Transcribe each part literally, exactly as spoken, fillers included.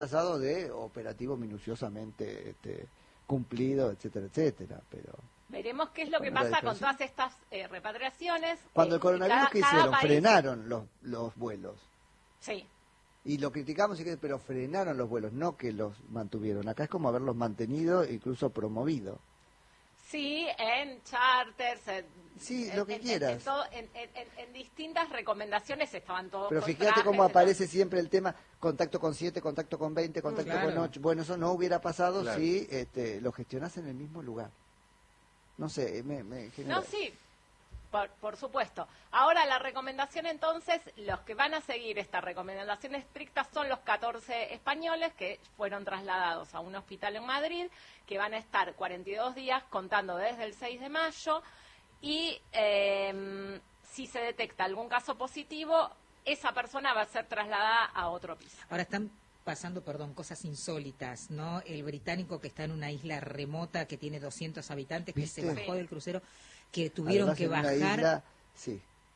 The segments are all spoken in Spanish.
pasado de operativo minuciosamente este, cumplido, etcétera, etcétera, pero... Veremos qué es lo que pasa con todas estas eh, repatriaciones. Cuando eh, el coronavirus, cada, ¿qué cada hicieron? país... Frenaron los, los vuelos. Sí. Y lo criticamos, pero frenaron los vuelos, no que los mantuvieron. Acá es como haberlos mantenido, incluso promovido. Sí, en charters, en, sí, en, lo que en, quieras. En, todo, en, en, en distintas recomendaciones estaban todos. Pero fíjate cómo aparece siempre el tema contacto con siete, contacto con veinte, contacto claro. con ocho. Bueno, eso no hubiera pasado claro. si este, lo gestionás en el mismo lugar. No sé, me, me genera... No, sí, por, por supuesto. Ahora la recomendación entonces, los que van a seguir esta recomendación estricta son los catorce españoles que fueron trasladados a un hospital en Madrid, que van a estar cuarenta y dos días contando desde el seis de mayo y eh, si se detecta algún caso positivo, esa persona va a ser trasladada a otro piso. Ahora están pasando, perdón, cosas insólitas, ¿no? El británico que está en una isla remota que tiene doscientos habitantes, que ¿Viste? se bajó del crucero, que tuvieron Además, que en bajar... Una isla, sí.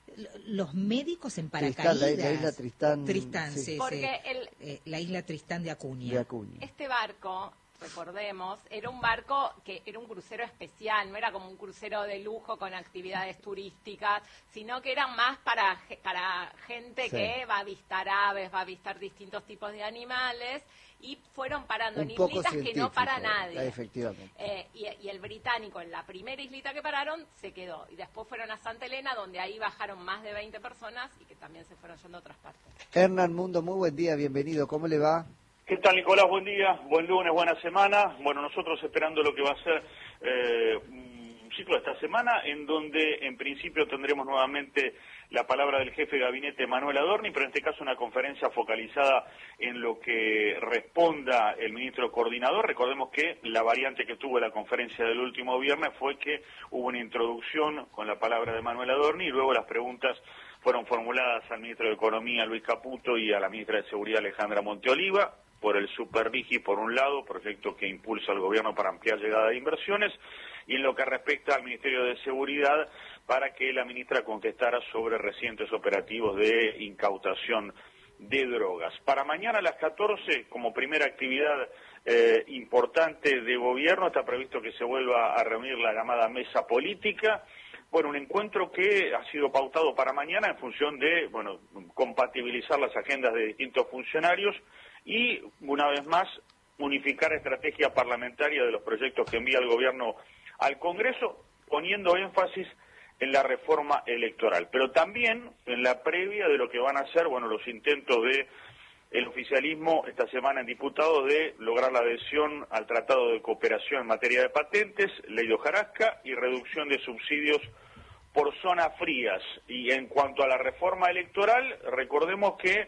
Los médicos en paracaídas. Tristán, la, la isla Tristán. Tristán, sí. sí, Porque sí. El, eh, la isla Tristán de Acuña. de Acuña. Este barco, recordemos, era un barco que era un crucero especial, no era como un crucero de lujo con actividades turísticas, sino que eran más para, para gente sí. que va a avistar aves, va a avistar distintos tipos de animales, y fueron parando un en islitas que no para nadie. Efectivamente. Eh, y, y el británico, en la primera islita que pararon, se quedó. Y después fueron a Santa Elena, donde ahí bajaron más de veinte personas y que también se fueron yendo a otras partes. Hernán Mundo, muy buen día, bienvenido. ¿Cómo le va? ¿Qué tal, Nicolás? Buen día, buen lunes, buena semana. Bueno, nosotros esperando lo que va a ser eh, un ciclo de esta semana, en donde en principio tendremos nuevamente la palabra del jefe de gabinete Manuel Adorni, pero en este caso una conferencia focalizada en lo que responda el ministro coordinador. Recordemos que la variante que tuvo la conferencia del último viernes fue que hubo una introducción con la palabra de Manuel Adorni y luego las preguntas fueron formuladas al ministro de Economía, Luis Caputo, y a la ministra de Seguridad, Alejandra Monteoliva, por el Supervigi, por un lado, proyecto que impulsa el gobierno para ampliar llegada de inversiones, y en lo que respecta al Ministerio de Seguridad, para que la ministra contestara sobre recientes operativos de incautación de drogas. Para mañana a las catorce, como primera actividad eh, importante de gobierno, está previsto que se vuelva a reunir la llamada mesa política. Bueno, un encuentro que ha sido pautado para mañana en función de, bueno, compatibilizar las agendas de distintos funcionarios y, una vez más, unificar estrategia parlamentaria de los proyectos que envía el gobierno al Congreso, poniendo énfasis en la reforma electoral, pero también en la previa de lo que van a ser, bueno, los intentos de el oficialismo esta semana en diputados de lograr la adhesión al Tratado de Cooperación en materia de patentes, ley de hojarasca y reducción de subsidios por zonas frías. Y en cuanto a la reforma electoral, recordemos que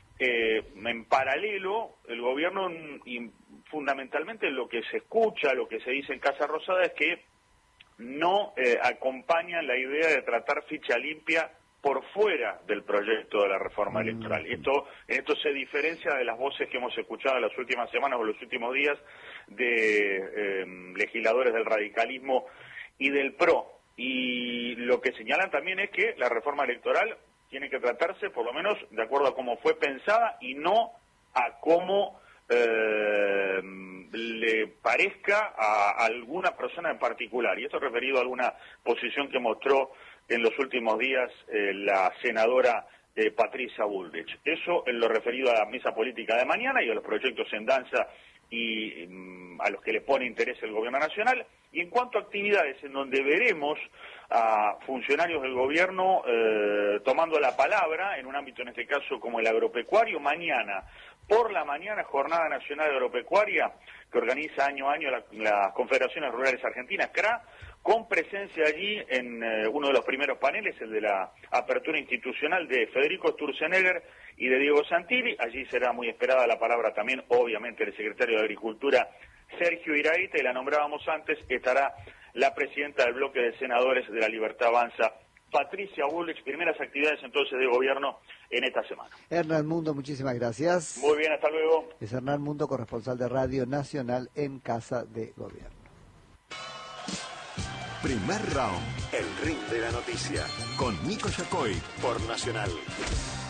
eh, en paralelo el gobierno, y fundamentalmente lo que se escucha, lo que se dice en Casa Rosada, es que no eh, acompañan la idea de tratar ficha limpia por fuera del proyecto de la reforma electoral. Esto, esto se diferencia de las voces que hemos escuchado en las últimas semanas o los últimos días de eh, legisladores del radicalismo y del P R O. Y lo que señalan también es que la reforma electoral tiene que tratarse, por lo menos, de acuerdo a cómo fue pensada y no a cómo eh, le parezca a alguna persona en particular. Y esto referido a alguna posición que mostró en los últimos días eh, la senadora eh, Patricia Bullrich. Eso en lo referido a la mesa política de mañana y a los proyectos en danza y mm, a los que le pone interés el gobierno nacional. Y en cuanto a actividades en donde veremos a funcionarios del gobierno eh, tomando la palabra, en un ámbito en este caso como el agropecuario, mañana por la mañana Jornada Nacional Agropecuaria que organiza año a año la, las Confederaciones Rurales Argentinas, C R A, con presencia allí en eh, uno de los primeros paneles, el de la apertura institucional de Federico Sturzenegger y de Diego Santilli. Allí será muy esperada la palabra también, obviamente, del secretario de Agricultura, Sergio Iraíta, y la nombrábamos antes, estará la presidenta del bloque de senadores de La Libertad Avanza, Patricia Bullrich. Primeras actividades entonces de gobierno en esta semana. Hernán Mundo, muchísimas gracias. Muy bien, hasta luego. Es Hernán Mundo, corresponsal de Radio Nacional en Casa de Gobierno. Primer round, el ring de la noticia, con Nico Yacoy por Nacional.